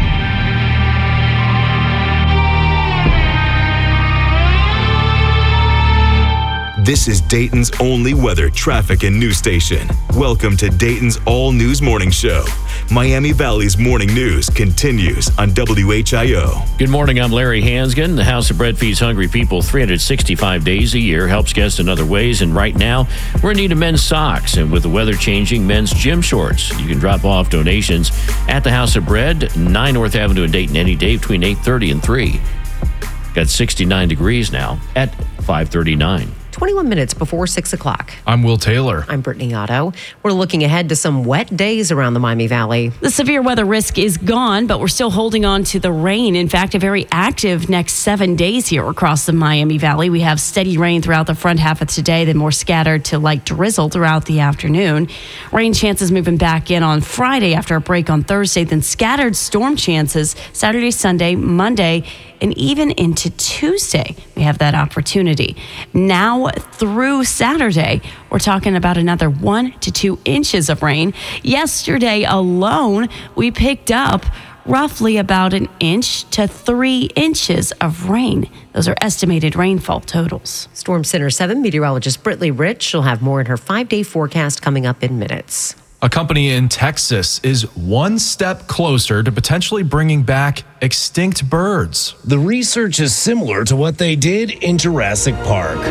This is Dayton's only weather, traffic, and news station. Welcome to Dayton's All News Morning Show. Miami Valley's morning news continues on WHIO. Good morning, I'm Larry Hansgen. The House of Bread feeds hungry people 365 days a year, helps guests in other ways, and right now, we're in need of men's socks, and with the weather changing, men's gym shorts. You can drop off donations at the House of Bread, 9 North Avenue in Dayton, any day between 8:30 and 3. Got 69 degrees now at 5:39. 21 minutes before 6 o'clock. I'm Will Taylor. I'm Brittany Otto. We're looking ahead to some wet days around the Miami Valley. The severe weather risk is gone, but we're still holding on to the rain. In fact, a very active next 7 days here across the Miami Valley. We have steady rain throughout the front half of today, then more scattered to light drizzle throughout the afternoon. Rain chances moving back in on Friday after a break on Thursday, then scattered storm chances Saturday, Sunday, Monday, and even into Tuesday, we have that opportunity. Now through Saturday, we're talking about another 1 to 2 inches of rain. Yesterday alone, we picked up roughly about 1 inch to 3 inches of rain. Those are estimated rainfall totals. Storm Center 7 meteorologist Brittany Rich. She'll have more in her 5-day forecast coming up in minutes. A company in Texas is one step closer to potentially bringing back extinct birds. The research is similar to what they did in Jurassic Park.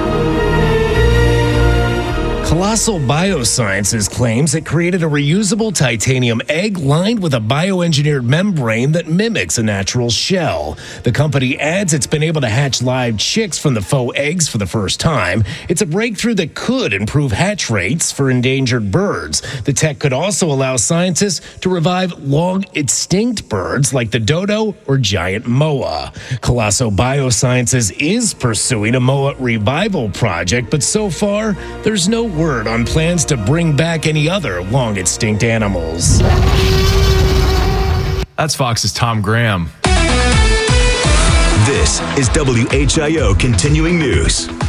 Colossal Biosciences claims it created a reusable titanium egg lined with a bioengineered membrane that mimics a natural shell. The company adds it's been able to hatch live chicks from the faux eggs for the first time. It's a breakthrough that could improve hatch rates for endangered birds. The tech could also allow scientists to revive long-extinct birds like the dodo or giant moa. Colossal Biosciences is pursuing a moa revival project, but so far, there's no word on plans to bring back any other long-extinct animals. That's Fox's Tom Graham. This is WHIO Continuing News.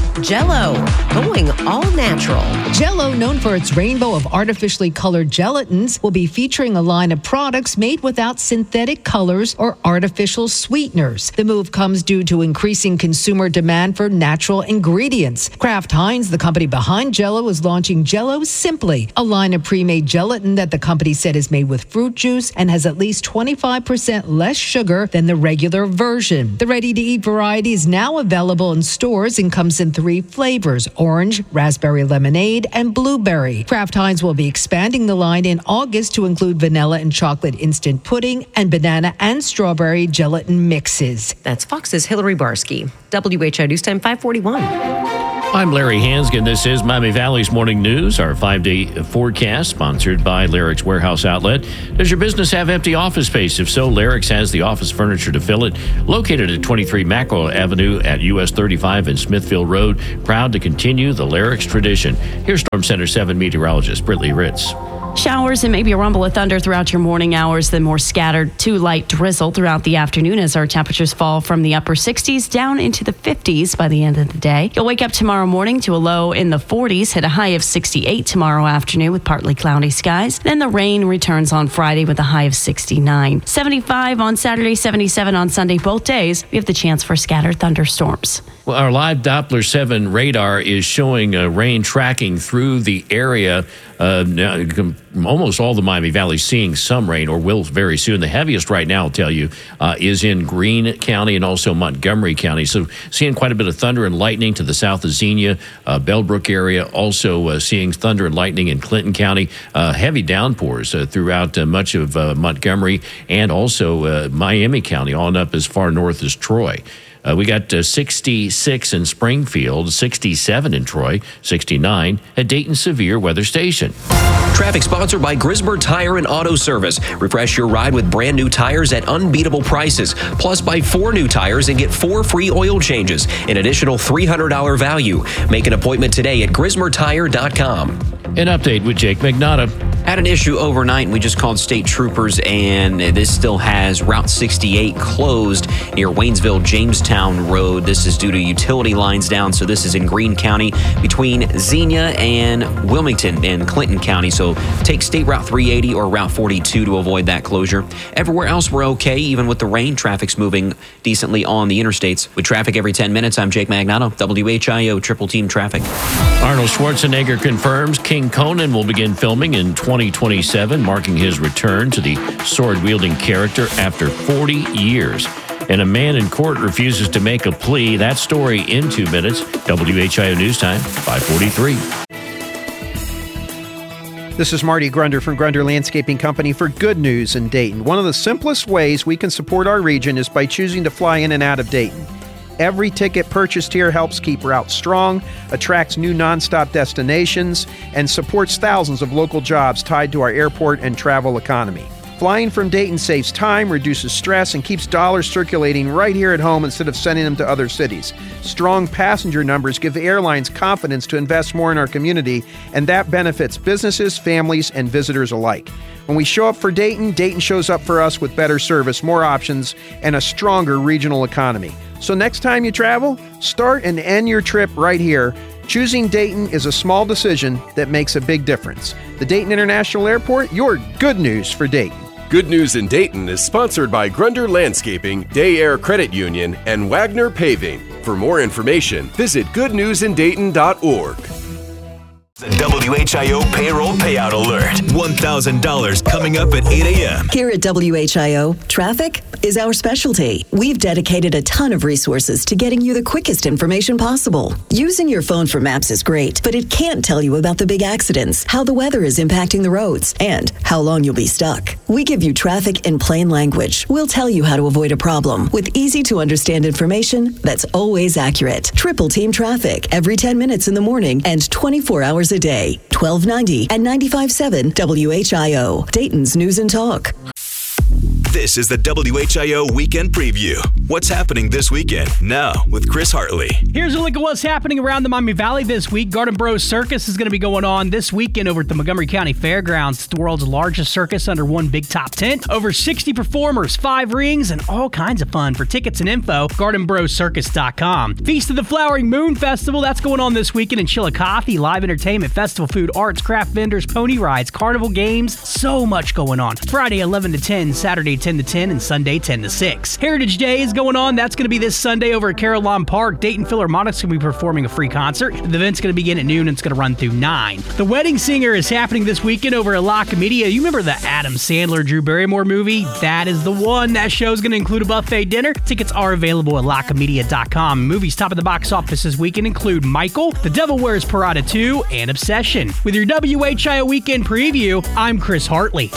Jell-O, going all natural. Jell-O, known for its rainbow of artificially colored gelatins, will be featuring a line of products made without synthetic colors or artificial sweeteners. The move comes due to increasing consumer demand for natural ingredients. Kraft Heinz, the company behind Jell-O, is launching Jell-O Simply, a line of pre-made gelatin that the company said is made with fruit juice and has at least 25% less sugar than the regular version. The ready-to-eat variety is now available in stores and comes in 3 flavors: orange, raspberry lemonade, and blueberry. Kraft Heinz will be expanding the line in August to include vanilla and chocolate instant pudding and banana and strawberry gelatin mixes. That's Fox's Hillary Barsky. WHI News Time 541. I'm Larry Hansgen. This is Miami Valley's Morning News, our 5-day forecast, sponsored by Larrick's Warehouse Outlet. Does your business have empty office space? If so, Larrick's has the office furniture to fill it. Located at 23 Mackerel Avenue at US 35 and Smithfield Road. Proud to continue the Larrick's tradition. Here's Storm Center 7 meteorologist Brittany Ritz. Showers and maybe a rumble of thunder throughout your morning hours, then more scattered to light drizzle throughout the afternoon as our temperatures fall from the upper 60s down into the 50s by the end of the day. You'll wake up tomorrow morning to a low in the 40s, hit a high of 68 tomorrow afternoon with partly cloudy skies. Then the rain returns on Friday with a high of 69. 75 on Saturday, 77 on Sunday. Both days, we have the chance for scattered thunderstorms. Well, our live Doppler 7 radar is showing rain tracking through the area. Now, almost all the Miami Valley seeing some rain, or will very soon. The heaviest right now, I'll tell you, is in Greene County and also Montgomery County. So seeing quite a bit of thunder and lightning to the south of Xenia, Bellbrook area. Also seeing thunder and lightning in Clinton County. Heavy downpours throughout much of Montgomery and also Miami County, on up as far north as Troy. We got 66 in Springfield, 67 in Troy, 69 at Dayton Severe Weather Station. Traffic sponsored by Grismer Tire and Auto Service. Refresh your ride with brand new tires at unbeatable prices. Plus, buy 4 new tires and get 4 free oil changes, an additional $300 value. Make an appointment today at GrismerTire.com. An update with Jake Magnotta. Had an issue overnight, and we just called state troopers, and this still has Route 68 closed near Waynesville Jamestown Road. This is due to utility lines down, so this is in Greene County between Xenia and Wilmington in Clinton County. So take State Route 380 or Route 42 to avoid that closure. Everywhere else we're okay, even with the rain. Traffic's moving decently on the interstates. With traffic every 10 minutes, I'm Jake Magnotta, WHIO Triple Team Traffic. Arnold Schwarzenegger confirms King Conan will begin filming in 2027, marking his return to the sword-wielding character after 40 years. And a man in court refuses to make a plea. That story in 2 minutes. WHIO News Time, 5:43. This is Marty Grunder from Grunder Landscaping Company for Good News in Dayton. One of the simplest ways we can support our region is by choosing to fly in and out of Dayton. Every ticket purchased here helps keep routes strong, attracts new nonstop destinations, and supports thousands of local jobs tied to our airport and travel economy. Flying from Dayton saves time, reduces stress, and keeps dollars circulating right here at home instead of sending them to other cities. Strong passenger numbers give airlines confidence to invest more in our community, and that benefits businesses, families, and visitors alike. When we show up for Dayton, Dayton shows up for us with better service, more options, and a stronger regional economy. So next time you travel, start and end your trip right here. Choosing Dayton is a small decision that makes a big difference. The Dayton International Airport, your good news for Dayton. Good News in Dayton is sponsored by Grunder Landscaping, Day Air Credit Union, and Wagner Paving. For more information, visit goodnewsindayton.org. The WHIO payroll payout alert. $1,000 coming up at 8 a.m. Here at WHIO, traffic is our specialty. We've dedicated a ton of resources to getting you the quickest information possible. Using your phone for maps is great, but it can't tell you about the big accidents, how the weather is impacting the roads, and how long you'll be stuck. We give you traffic in plain language. We'll tell you how to avoid a problem with easy-to-understand information that's always accurate. Triple Team Traffic every 10 minutes in the morning and 24 hours a day. 1290 and 95.7 WHIO. Dayton's News and Talk. This is the WHIO Weekend Preview. What's happening this weekend? Now with Chris Hartley. Here's a look at what's happening around the Miami Valley this week. Garden Bros Circus is going to be going on this weekend over at the Montgomery County Fairgrounds. It's the world's largest circus under one big top tent. Over 60 performers, 5 rings, and all kinds of fun. For tickets and info, gardenbroscircus.com. Feast of the Flowering Moon Festival, that's going on this weekend in Chillicothe. Live entertainment, festival food, arts, craft vendors, pony rides, carnival games, so much going on. Friday 11 to 10, Saturday 10 to 10, and Sunday 10 to 6. Heritage Day is going on. That's going to be this Sunday over at Carillon Park. Dayton Philharmonic's going to be performing a free concert. The event's going to begin at noon and it's going to run through 9. The Wedding Singer is happening this weekend over at La Comedia. You remember the Adam Sandler, Drew Barrymore movie? That is the one. That show's going to include a buffet dinner. Tickets are available at lacomedia.com. Movies top of the box office this weekend include Michael, The Devil Wears Prada 2, and Obsession. With your WHIO Weekend Preview, I'm Chris Hartley.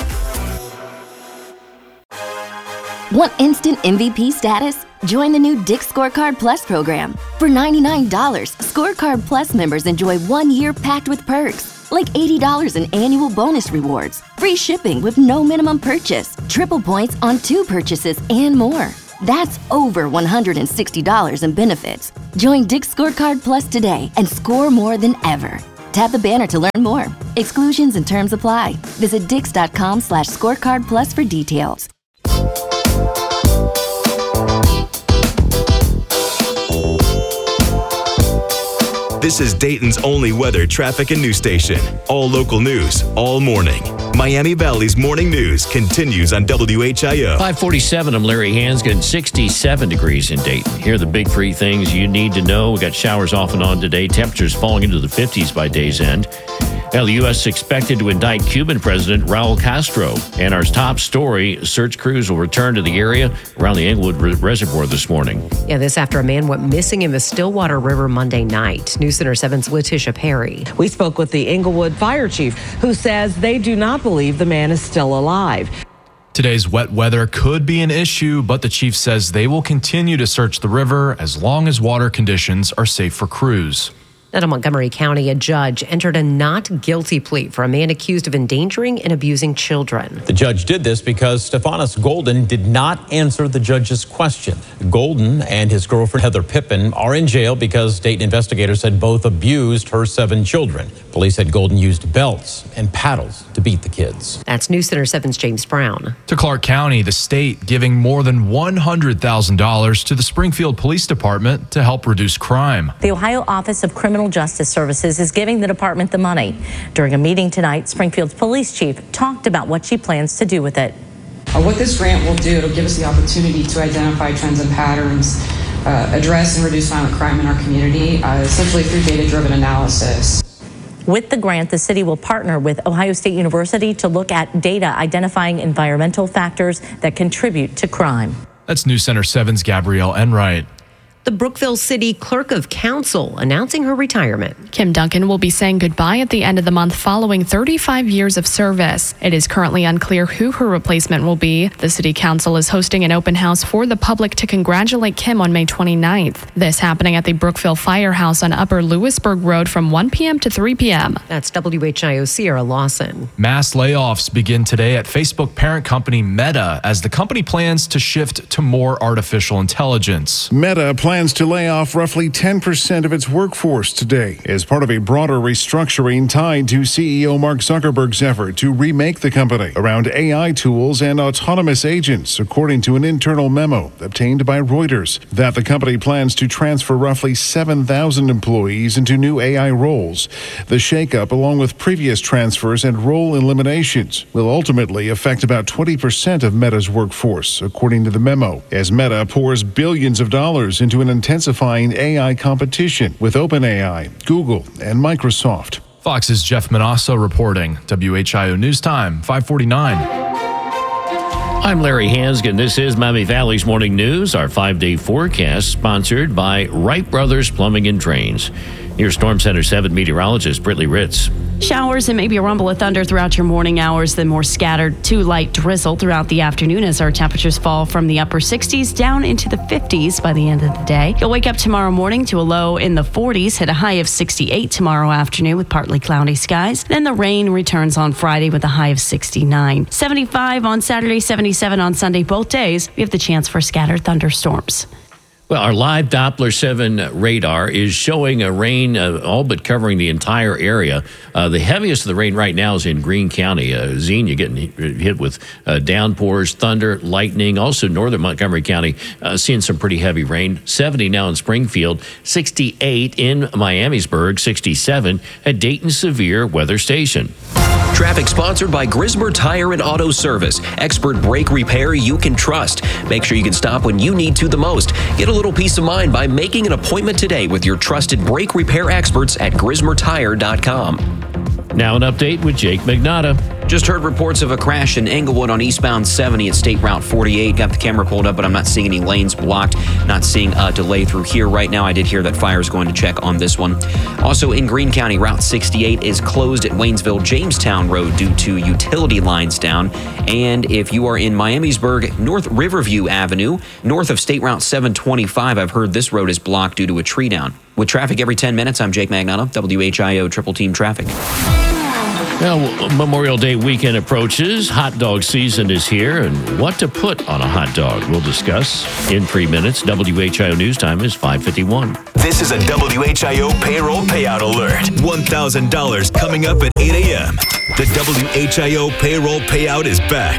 Want instant MVP status? Join the new Dick's Scorecard Plus program. For $99, Scorecard Plus members enjoy 1 year packed with perks, like $80 in annual bonus rewards, free shipping with no minimum purchase, triple points on 2 purchases, and more. That's over $160 in benefits. Join Dick's Scorecard Plus today and score more than ever. Tap the banner to learn more. Exclusions and terms apply. Visit dix.com/scorecard plus for details. This is Dayton's only weather, traffic, and news station. All local news, all morning. Miami Valley's morning news continues on WHIO. 547, I'm Larry Hansgen, 67 degrees in Dayton. Here are the big 3 things you need to know. We got showers off and on today. Temperatures falling into the 50s by day's end. Now, the U.S. expected to indict Cuban President Raul Castro. And our top story, search crews will return to the area around the Englewood Reservoir this morning. Yeah, this after a man went missing in the Stillwater River Monday night. News Center 7's Letitia Perry. We spoke with the Englewood fire chief, who says they do not believe the man is still alive. Today's wet weather could be an issue, but the chief says they will continue to search the river as long as water conditions are safe for crews. Out of Montgomery County, a judge entered a not guilty plea for a man accused of endangering and abusing children. The judge did this because Stephanos Golden did not answer the judge's question. Golden and his girlfriend, Heather Pippin, are in jail because Dayton investigators said both abused her 7 children. Police said Golden used belts and paddles to beat the kids. That's News Center 7's James Brown. To Clark County, the state giving more than $100,000 to the Springfield Police Department to help reduce crime. The Ohio Office of Criminal Justice Services is giving the department the money. During a meeting tonight, Springfield's police chief talked about what she plans to do with it. What this grant will do, it'll give us the opportunity to identify trends and patterns, address and reduce violent crime in our community, essentially through data-driven analysis. With the grant, the city will partner with Ohio State University to look at data identifying environmental factors that contribute to crime. That's News Center 7's Gabrielle Enright. The Brookville City Clerk of Council announcing her retirement. Kim Duncan will be saying goodbye at the end of the month following 35 years of service. It is currently unclear who her replacement will be. The City Council is hosting an open house for the public to congratulate Kim on May 29th. This happening at the Brookville Firehouse on Upper Lewisburg Road from 1 p.m. to 3 p.m. That's WHIO Sierra Lawson. Mass layoffs begin today at Facebook parent company Meta as the company plans to shift to more artificial intelligence. Meta plans to lay off roughly 10% of its workforce today as part of a broader restructuring tied to CEO Mark Zuckerberg's effort to remake the company around AI tools and autonomous agents, according to an internal memo obtained by Reuters, that the company plans to transfer roughly 7,000 employees into new AI roles. The shakeup, along with previous transfers and role eliminations, will ultimately affect about 20% of Meta's workforce, according to the memo, as Meta pours billions of dollars into an intensifying AI competition with OpenAI, Google, and Microsoft. Fox's Jeff Manasso reporting. WHIO News Time, 5:49. I'm Larry Hansgen. This is Miami Valley's Morning News, our 5-day forecast, sponsored by Wright Brothers Plumbing and Drains. Here's Storm Center 7 meteorologist Brittany Ritz. Showers and maybe a rumble of thunder throughout your morning hours, then more scattered to light drizzle throughout the afternoon as our temperatures fall from the upper 60s down into the 50s by the end of the day. You'll wake up tomorrow morning to a low in the 40s, hit a high of 68 tomorrow afternoon with partly cloudy skies. Then the rain returns on Friday with a high of 69. 75 on Saturday, 77 on Sunday. Both days, we have the chance for scattered thunderstorms. Well, our live Doppler 7 radar is showing a rain all but covering the entire area. The heaviest of the rain right now is in Greene County. Xenia getting hit with downpours, thunder, lightning. Also, northern Montgomery County seeing some pretty heavy rain. 70 now in Springfield, 68 in Miamisburg, 67 at Dayton Severe Weather Station. Traffic sponsored by Grismer Tire and Auto Service. Expert brake repair you can trust. Make sure you can stop when you need to the most. Get a little peace of mind by making an appointment today with your trusted brake repair experts at GrismerTire.com. Now an update with Jake Magnotta. Just heard reports of a crash in Englewood on eastbound 70 at State Route 48. Got the camera pulled up, but I'm not seeing any lanes blocked. Not seeing a delay through here right now. I did hear that fire is going to check on this one. Also in Greene County, Route 68 is closed at Waynesville Jamestown Road due to utility lines down. And if you are in Miamisburg, North Riverview Avenue, north of State Route 725, I've heard this road is blocked due to a tree down. With traffic every 10 minutes, I'm Jake Magnotta, WHIO Triple Team Traffic. Well, Memorial Day weekend approaches. Hot dog season is here, and what to put on a hot dog we'll discuss in 3 minutes. WHIO News Time is 5:51. This is a WHIO payroll payout alert. $1,000 coming up at 8 a.m. The WHIO payroll payout is back.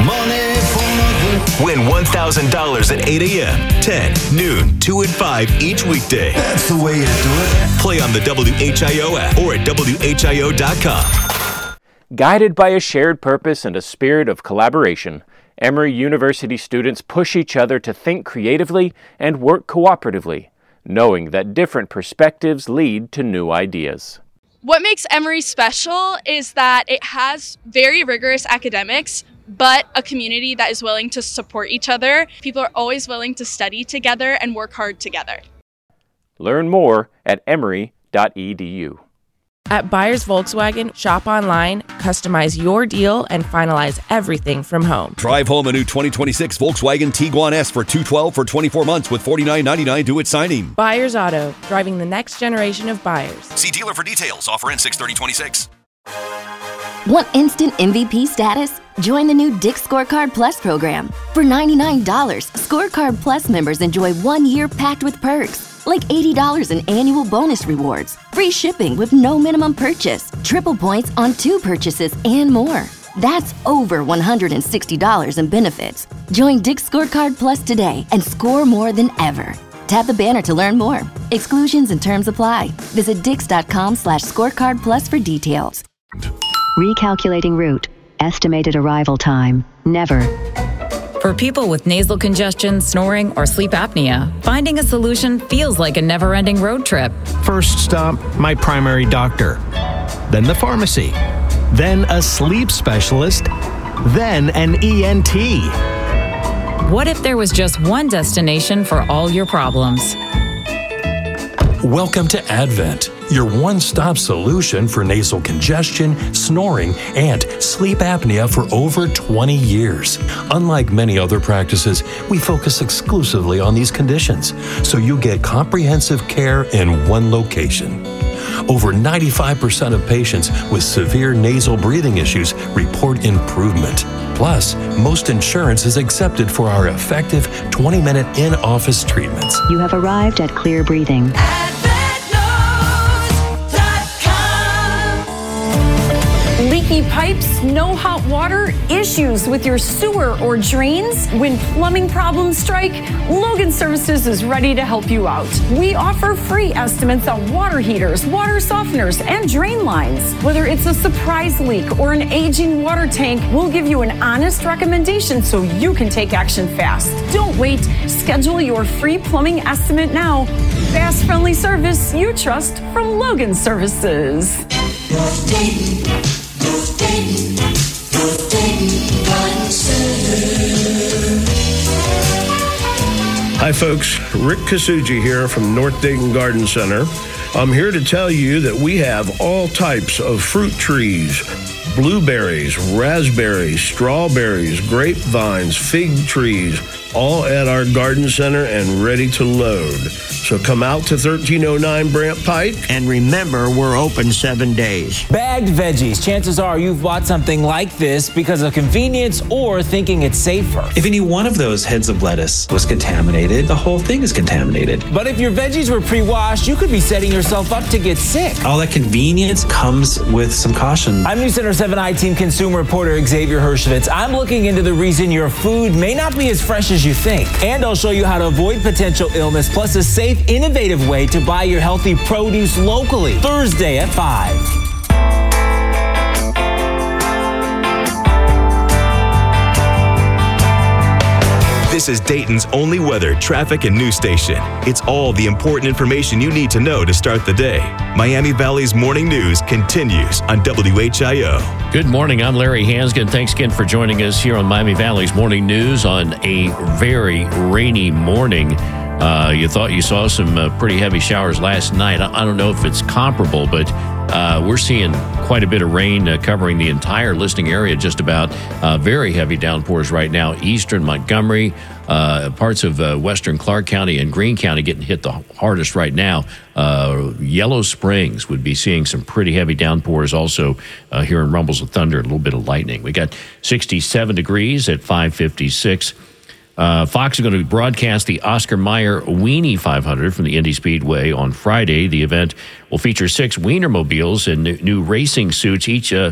Win $1,000 at 8 a.m., 10, noon, 2 and 5 each weekday. That's the way you do it. Play on the WHIO app or at WHIO.com. Guided by a shared purpose and a spirit of collaboration, Emory University students push each other to think creatively and work cooperatively, knowing that different perspectives lead to new ideas. What makes Emory special is that it has very rigorous academics, but a community that is willing to support each other. People are always willing to study together and work hard together. Learn more at emory.edu. At Buyers Volkswagen, shop online, customize your deal, and finalize everything from home. Drive home a new 2026 Volkswagen Tiguan S for $212 for 24 months with $49.99 due at signing. Buyers Auto, driving the next generation of buyers. See dealer for details. Offer ends 6/30/26. Want instant MVP status? Join the new Dick's Scorecard Plus program. For $99, Scorecard Plus members enjoy 1 year packed with perks. Like $80 in annual bonus rewards, free shipping with no minimum purchase, triple points on 2 purchases, and more. That's over $160 in benefits. Join Dick's Scorecard Plus today and score more than ever. Tap the banner to learn more. Exclusions and terms apply. Visit dix.com/scorecardplus for details. Recalculating route. Estimated arrival time. Never. For people with nasal congestion, snoring, or sleep apnea, finding a solution feels like a never-ending road trip. First stop, my primary doctor. Then the pharmacy. Then a sleep specialist. Then an ENT. What if there was just one destination for all your problems? Welcome to Advent, your one-stop solution for nasal congestion, snoring, and sleep apnea for over 20 years. Unlike many other practices, we focus exclusively on these conditions, so you get comprehensive care in one location. Over 95% of patients with severe nasal breathing issues report improvement. Plus, most insurance is accepted for our effective 20-minute in-office treatments. You have arrived at Clear Breathing. Leaky pipes, no hot water, issues with your sewer or drains? When plumbing problems strike, Logan Services is ready to help you out. We offer free estimates on water heaters, water softeners, and drain lines. Whether it's a surprise leak or an aging water tank, we'll give you an honest recommendation so you can take action fast. Don't wait. Schedule your free plumbing estimate now. Fast, friendly service you trust from Logan Services. Hi folks, Rick Kasuji here from North Dayton Garden Center. I'm here to tell you that we have all types of fruit trees, blueberries, raspberries, strawberries, grapevines, fig trees, all at our garden center and ready to load. So come out to 1309 Brant Pike. And remember, we're open 7 days. Bagged veggies. Chances are you've bought something like this because of convenience or thinking it's safer. If any one of those heads of lettuce was contaminated, the whole thing is contaminated. But if your veggies were pre-washed, you could be setting yourself up to get sick. All that convenience comes with some caution. I'm News Center 7i team consumer reporter Xavier Hershevitz. I'm looking into the reason your food may not be as fresh as you think. And I'll show you how to avoid potential illness, plus a safe, innovative way to buy your healthy produce locally. Thursday at 5. This is Dayton's only weather, traffic, and news station. It's all the important information you need to know to start the day. Miami Valley's morning news continues on WHIO. Good morning. I'm Larry Hansgen. Thanks again for joining us here on Miami Valley's morning news on a very rainy morning. You thought you saw some pretty heavy showers last night. I don't know if it's comparable, but we're seeing quite a bit of rain covering the entire listening area, just about. Very heavy downpours right now. Eastern Montgomery, parts of western Clark County and Greene County getting hit the hardest right now. Yellow Springs would be seeing some pretty heavy downpours also here in rumbles of thunder, a little bit of lightning. We got 67 degrees at 5:56. Fox is going to broadcast the Oscar Mayer Weenie 500 from the Indy Speedway on Friday. The event will feature 6 Wienermobiles in new racing suits, each